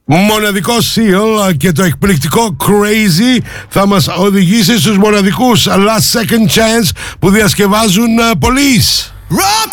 Μοναδικό Seal και το εκπληκτικό Crazy θα μας οδηγήσει στους μοναδικούς Last Second Chance που διασκευάζουν Police.